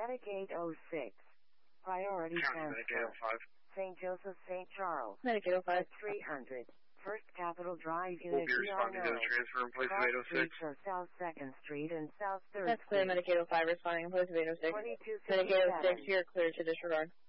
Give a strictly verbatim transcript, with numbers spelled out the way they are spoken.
Medicaid oh six. Priority County Medicaid transfer. oh five. Saint Joseph, Saint Charles. Medicaid oh five. three hundred. First Capitol Drive, We'll Unit be E R responding to the nine. transfer in place of Cross eight oh six. Streets are South second Street and South third That's clear. Street. Medicaid oh five responding in place of eight oh six. twenty-two Medicaid oh six, fifty-seven. you're clear to disregard.